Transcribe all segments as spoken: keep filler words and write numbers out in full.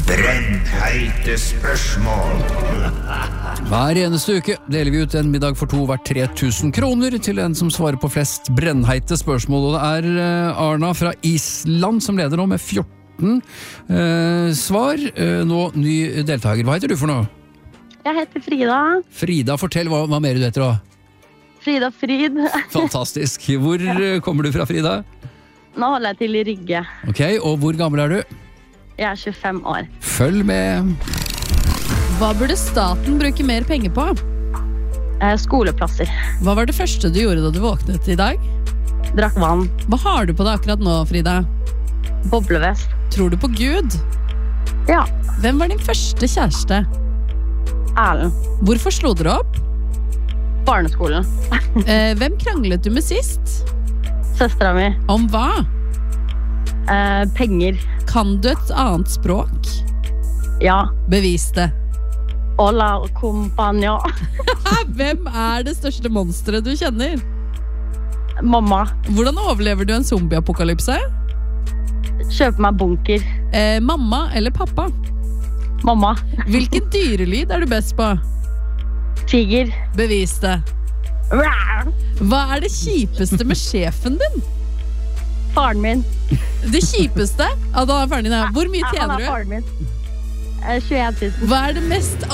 Brennheite spørsmål. Hver eneste uke deler vi ut en middag for to hvert tre tusen kroner til en som svarer på flest brennheite spørsmål. Og det er Arna fra Island som leder nå med fjorten eh, svar. Eh, nå ny deltaker. Hva heter du for noe? Jeg heter Frida. Frida, fortell hva, hva mer du heter da. Frida Frid. Fantastisk. Hvor ja. kommer du fra, Frida? Nå holder jeg til i Rygge. Ok, og hvor gammel er du? Jeg er tjuefem år. Følg med. Hva burde staten bruke mer penger på? Eh, skoleplasser. Hva var det første du gjorde da du våknet i dag? Drakk vann. Hva har du på deg akkurat nå, Frida? Boblevest. Tror du på Gud? Ja. Hvem var din første kjæreste? Erlend. Hvorfor slo dere opp? Barneskolen. eh, hvem kranglet du med sist? Søstera mi. Om hva? Eh, penger. Kan du et annet språk? Ja. Bevis det. Hola, compagno. Hvem er det største monsteret du kjenner? Mamma. Hvordan overlever du en zombieapokalypse? Kjøper meg bunker. Eh, mamma eller pappa? Mamma. Hvilken dyrelyd er du best på? Tiger. Bevis det. Hva er det kjipeste med sjefen din? Faren min. Det kjipeste? Ja, da er faren din her. Hvor mye tjener du? Han er faren min. tjueen tusen. Hva er det mest?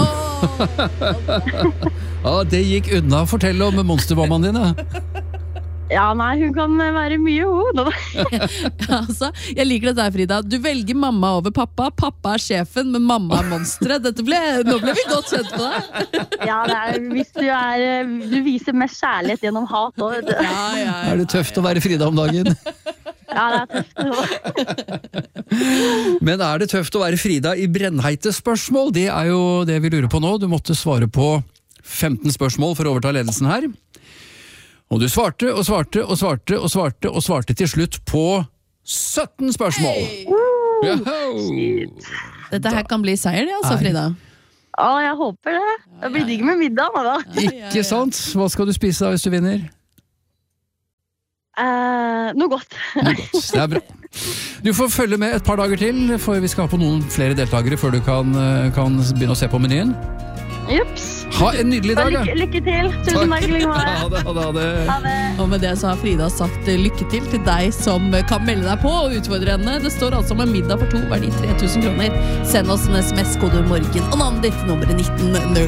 Ja, det gikk unna. Fortell om monstermammaen din, da. Ja, nei, hun kan være mye hun. Ja, altså, jeg liker dette her, Frida. Du velger mamma over pappa. Pappa er sjefen, men mamma er monsteret. Dette ble, nå ble vi godt kjent på deg. Ja, det er, hvis du er Du viser mest kjærlighet gjennom hat også, ja, ja, ja, er det tøft å være Frida om dagen? Ja, det er tøft. Men er det tøft å være Frida i brennheite spørsmål? Det er jo det vi lurer på nå. Du måtte svare på femten spørsmål for å overta ledelsen her. Og du svarte og svarte og svarte og svarte og svarte til slutt på sytten spørsmål. Hey. Dette her kan bli seier, det altså, Frida. Ja, jeg håper det. Det blir digg med middag, da. Ikke sant? Hva skal du spise da hvis du vinner? Uh, noe godt. Noe godt, det er bra. Du får følge med et par dager til, for vi skal ha på noen flere deltakere før du kan, kan begynne å se på menyen. Jups. Ha en nydelig dag. Lykke, lykke til. Tusen takk. Ha det, ha det, ha det. Ha det. Og med det så har Frida sagt lykke til til deg som kan melde deg på og utfordre henne. Det står altså om en middag for to verdi tre tusen kroner. Send oss en sms-kode morgen og navnet ditt til nummeret nitten null